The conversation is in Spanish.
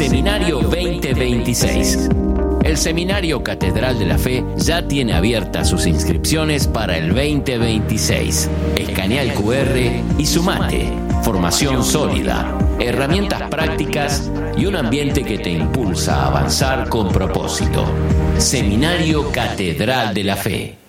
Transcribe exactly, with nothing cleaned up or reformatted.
Seminario veinte veintiséis. El Seminario Catedral de la Fe ya tiene abiertas sus inscripciones para el veinte veintiséis. Escanea el cu erre y sumate. Formación sólida, herramientas prácticas y un ambiente que te impulsa a avanzar con propósito. Seminario Catedral de la Fe.